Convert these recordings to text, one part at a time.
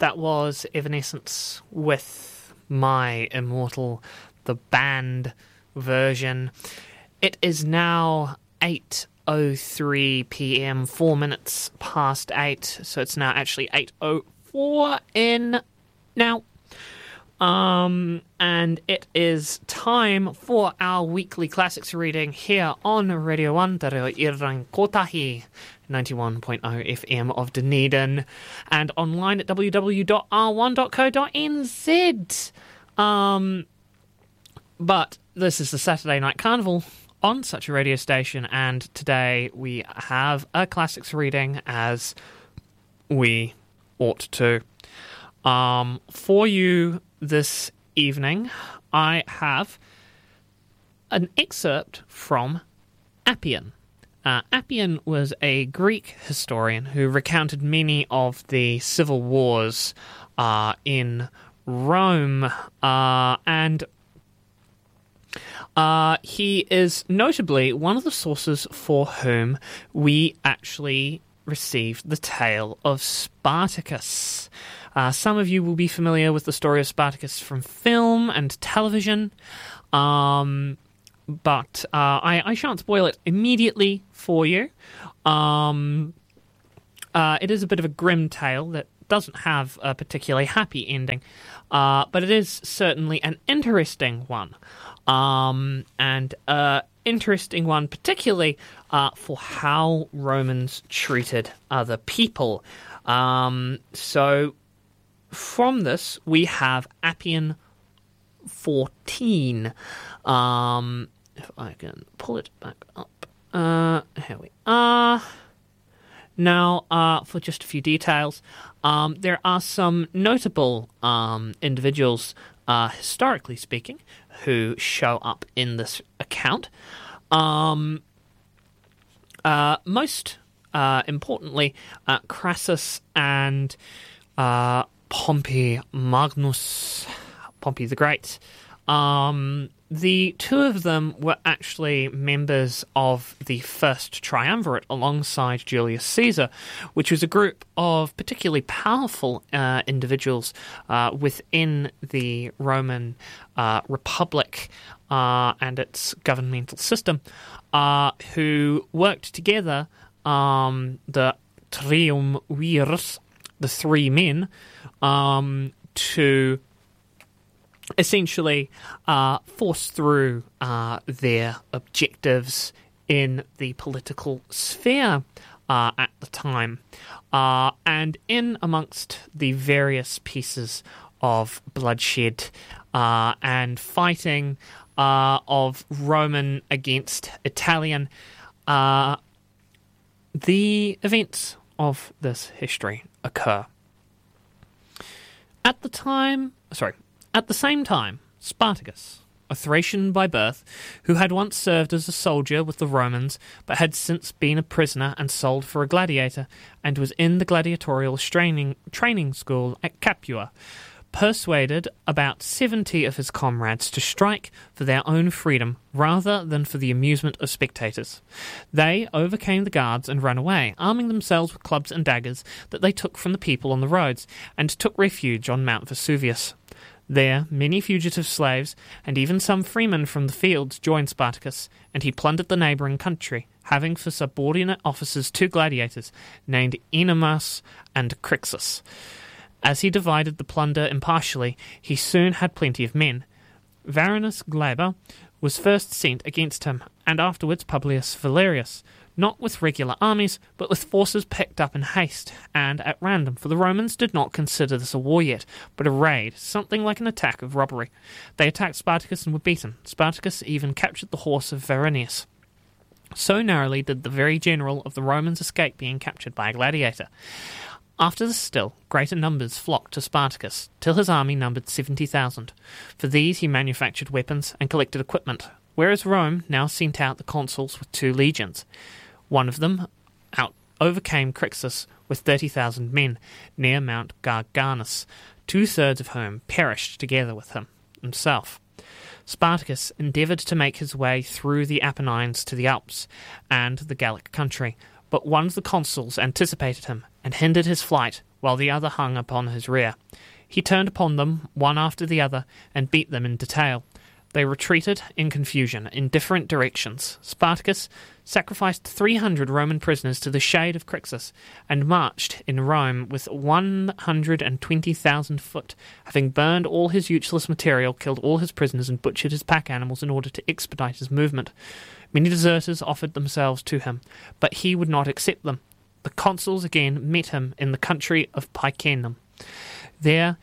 That was Evanescence with My Immortal, the band version. It is now 8:03 p.m, 4 minutes past 8, so it's now actually 8:04 in now. And it is time for our weekly classics reading here on Radio 1, Te Reo Irang Kotahi, 91.0 FM of Dunedin, and online at www.r1.co.nz. But this is the Saturday Night Carnival on such a radio station, and today we have a classics reading as we ought to. For you this evening, I have an excerpt from Appian. Appian was a Greek historian who recounted many of the civil wars in Rome, and he is notably one of the sources for whom we actually received the tale of Spartacus. Some of you will be familiar with the story of Spartacus from film and television, but I shan't spoil it immediately for you. It is a bit of a grim tale that doesn't have a particularly happy ending, but it is certainly an interesting one, and interesting one particularly for how Romans treated other people. So from this, we have Appian 14. If I can pull it back up. Here we are. Now, for just a few details, there are some notable individuals, historically speaking, who show up in this account. Most importantly, Crassus and Pompey Magnus, Pompey the Great. The two of them were actually members of the First Triumvirate alongside Julius Caesar, which was a group of particularly powerful individuals within the Roman Republic and its governmental system, who worked together, the triumvirs, the three men, to essentially force through their objectives in the political sphere at the time. And in amongst the various pieces of bloodshed and fighting of Roman against Italian, the events of this history occur. At the same time, Spartacus, a Thracian by birth, who had once served as a soldier with the Romans, but had since been a prisoner and sold for a gladiator, and was in the gladiatorial training school at Capua, persuaded about 70 of his comrades to strike for their own freedom rather than for the amusement of spectators. They overcame the guards and ran away, arming themselves with clubs and daggers that they took from the people on the roads, and took refuge on Mount Vesuvius. There, many fugitive slaves, and even some freemen from the fields, joined Spartacus, and he plundered the neighbouring country, having for subordinate officers two gladiators, named Ennomus and Crixus. As he divided the plunder impartially, he soon had plenty of men. Varinus Glaber was first sent against him, and afterwards Publius Valerius, not with regular armies, but with forces picked up in haste, and at random, for the Romans did not consider this a war yet, but a raid, something like an attack of robbery. They attacked Spartacus and were beaten. Spartacus even captured the horse of Varinius. So narrowly did the very general of the Romans escape being captured by a gladiator. After this still, greater numbers flocked to Spartacus, till his army numbered 70,000. For these he manufactured weapons and collected equipment, whereas Rome now sent out the consuls with 2 legions. One of them overcame Crixus with 30,000 men near Mount Garganus, 2/3 of whom perished together with himself. Spartacus endeavoured to make his way through the Apennines to the Alps and the Gallic country, but one of the consuls anticipated him and hindered his flight while the other hung upon his rear. He turned upon them, one after the other, and beat them in detail. They retreated in confusion in different directions. Spartacus sacrificed 300 Roman prisoners to the shade of Crixus, and marched in Rome with 120,000 foot, having burned all his useless material, killed all his prisoners, and butchered his pack animals in order to expedite his movement. Many deserters offered themselves to him, but he would not accept them. The consuls again met him in the country of Picenum. There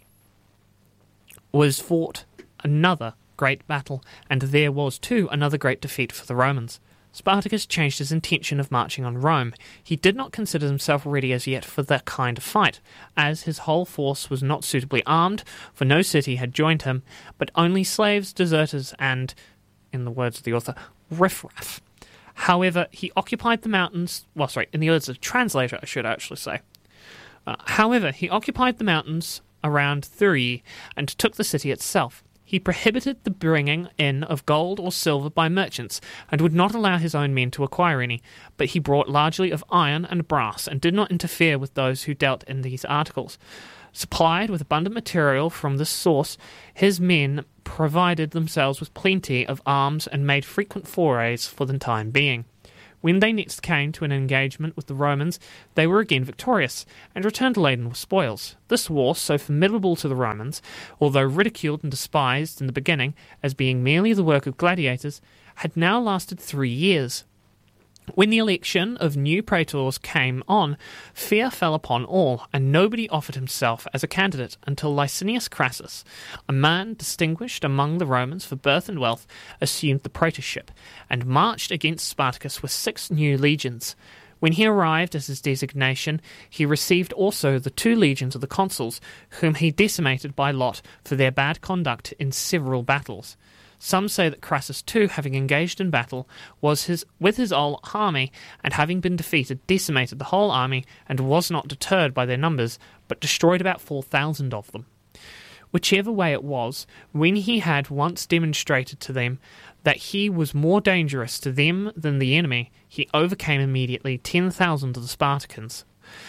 was fought another great battle, and there was, too, another great defeat for the Romans. Spartacus changed his intention of marching on Rome. He did not consider himself ready as yet for that kind of fight, as his whole force was not suitably armed, for no city had joined him, but only slaves, deserters, and, in the words of the author, riffraff. However, he occupied the mountains... in the words of the translator, I should actually say. However, he occupied the mountains around Thurii and took the city itself. He prohibited the bringing in of gold or silver by merchants, and would not allow his own men to acquire any, but he brought largely of iron and brass, and did not interfere with those who dealt in these articles. Supplied with abundant material from this source, his men provided themselves with plenty of arms and made frequent forays for the time being. When they next came to an engagement with the Romans, they were again victorious, and returned laden with spoils. This war, so formidable to the Romans, although ridiculed and despised in the beginning as being merely the work of gladiators, had now lasted 3 years. When the election of new praetors came on, fear fell upon all, and nobody offered himself as a candidate until Licinius Crassus, a man distinguished among the Romans for birth and wealth, assumed the praetorship, and marched against Spartacus with 6 new legions. When he arrived as his designation, he received also the 2 legions of the consuls, whom he decimated by lot for their bad conduct in several battles. Some say that Crassus too, having engaged in battle, was with his whole army, and having been defeated, decimated the whole army, and was not deterred by their numbers, but destroyed about 4,000 of them. Whichever way it was, when he had once demonstrated to them that he was more dangerous to them than the enemy, he overcame immediately 10,000 of the Spartans,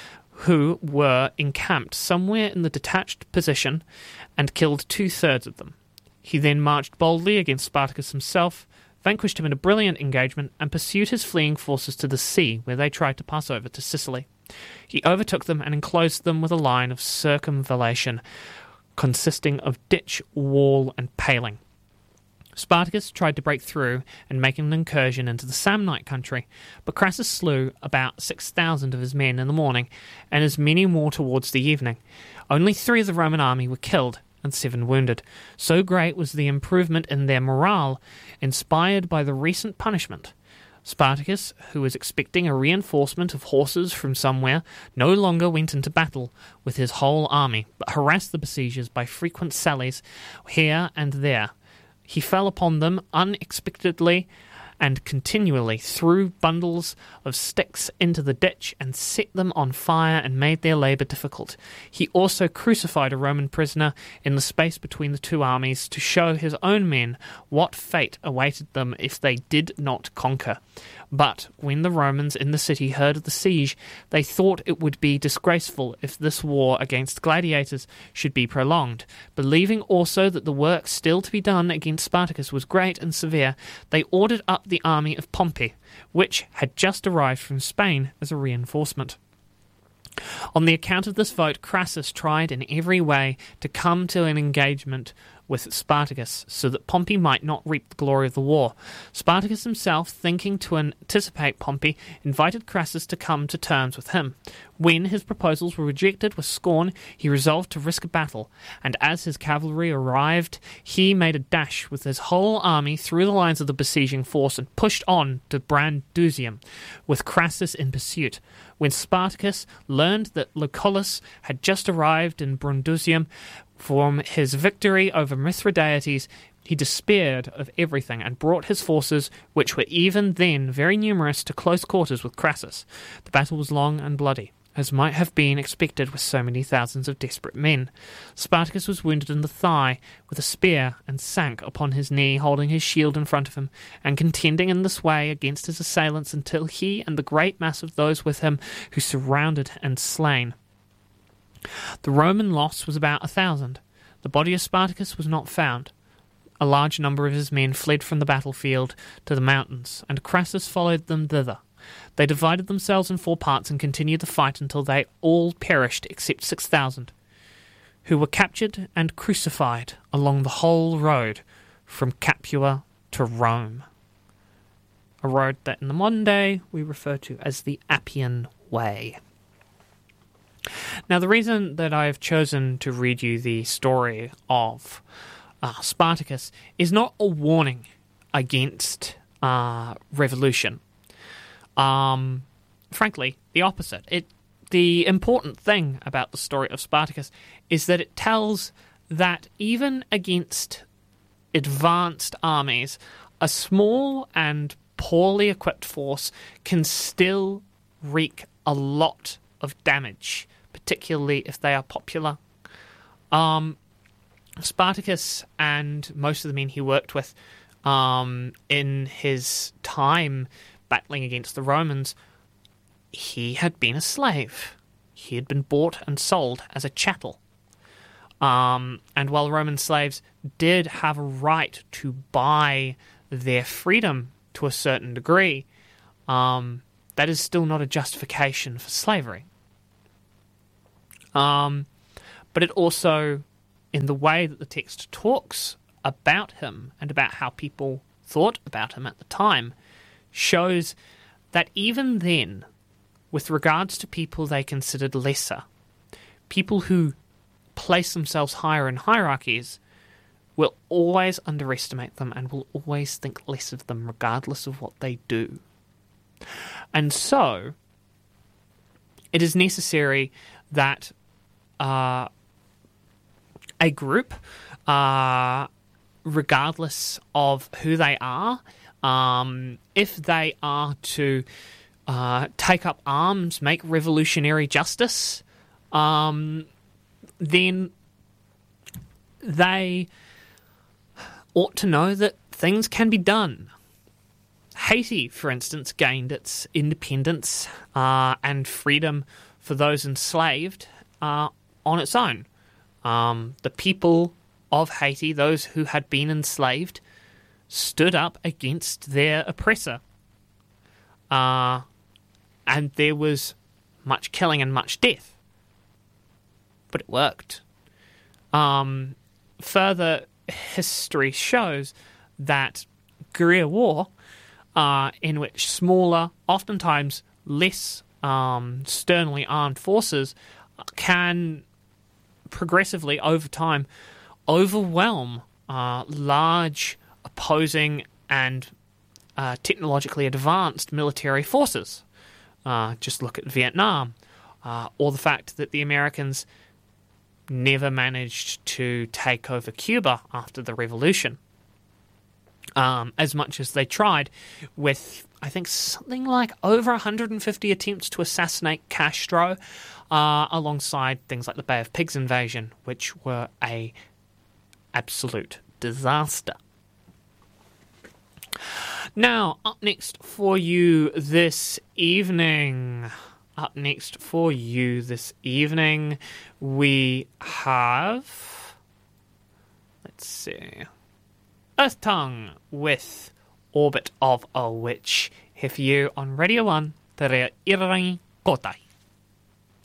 who were encamped somewhere in the detached position, and killed 2/3 of them. He then marched boldly against Spartacus himself, vanquished him in a brilliant engagement, and pursued his fleeing forces to the sea, where they tried to pass over to Sicily. He overtook them and enclosed them with a line of circumvallation, consisting of ditch, wall, and paling. Spartacus tried to break through and make an incursion into the Samnite country, but Crassus slew about 6,000 of his men in the morning, and as many more towards the evening. Only 3 of the Roman army were killed, and 7 wounded. So great was the improvement in their morale, inspired by the recent punishment. Spartacus, who was expecting a reinforcement of horses from somewhere, no longer went into battle with his whole army, but harassed the besiegers by frequent sallies here and there. He fell upon them unexpectedly and continually threw bundles of sticks into the ditch and set them on fire and made their labour difficult. He also crucified a Roman prisoner in the space between the 2 armies to show his own men what fate awaited them if they did not conquer. But when the Romans in the city heard of the siege, they thought it would be disgraceful if this war against gladiators should be prolonged. Believing also that the work still to be done against Spartacus was great and severe, they ordered up the army of Pompey, which had just arrived from Spain as a reinforcement. On the account of this vote, Crassus tried in every way to come to an engagement with Spartacus, so that Pompey might not reap the glory of the war. Spartacus himself, thinking to anticipate Pompey, invited Crassus to come to terms with him. When his proposals were rejected with scorn, he resolved to risk a battle, and as his cavalry arrived, he made a dash with his whole army through the lines of the besieging force and pushed on to Brundusium, with Crassus in pursuit. When Spartacus learned that Lucullus had just arrived in Brundusium from his victory over Mithridates, he despaired of everything and brought his forces, which were even then very numerous, to close quarters with Crassus. The battle was long and bloody, as might have been expected with so many thousands of desperate men. Spartacus was wounded in the thigh with a spear and sank upon his knee, holding his shield in front of him, and contending in this way against his assailants until he and the great mass of those with him who surrounded and slain The Roman loss was about 1,000. The body of Spartacus was not found. A large number of his men fled from the battlefield to the mountains, and Crassus followed them thither. They divided themselves in 4 parts and continued the fight until they all perished except 6,000, who were captured and crucified along the whole road from Capua to Rome, a road that in the modern day we refer to as the Appian Way. Now, the reason that I have chosen to read you the story of Spartacus is not a warning against revolution. Frankly, the opposite. The important thing about the story of Spartacus is that it tells that even against advanced armies, a small and poorly equipped force can still wreak a lot of damage, particularly if they are popular. Spartacus and most of the men he worked with in his time battling against the Romans, he had been a slave. He had been bought and sold as a chattel. And while Roman slaves did have a right to buy their freedom to a certain degree, that is still not a justification for slavery. But it also, in the way that the text talks about him and about how people thought about him at the time, shows that even then, with regards to people they considered lesser, people who place themselves higher in hierarchies will always underestimate them and will always think less of them regardless of what they do. And so, it is necessary that a group, regardless of who they are, if they are to take up arms, make revolutionary justice, then they ought to know that things can be done. Haiti, for instance, gained its independence and freedom for those enslaved on its own. The people of Haiti, those who had been enslaved, stood up against their oppressor. And there was much killing and much death. But it worked. Further history shows that guerrilla war, in which smaller, oftentimes less sternly armed forces can progressively, over time, overwhelm large, opposing and technologically advanced military forces. Just look at Vietnam, or the fact that the Americans never managed to take over Cuba after the revolution, as much as they tried, with, I think, something like over 150 attempts to assassinate Castro, alongside things like the Bay of Pigs invasion, which were a absolute disaster. Now, up next for you this evening, we have, let's see, Earth Tongue with Orbit of a Witch. Here for you on Radio 1, Te Reo Irarangi Kotai.